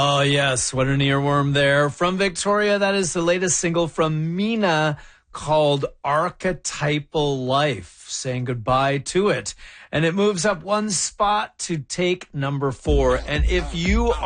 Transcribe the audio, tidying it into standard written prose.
Oh, yes. What an earworm there. From Victoria, that is the latest single from Mina called Archetypal Life, saying goodbye to it. And it moves up one spot to take number 4. And if you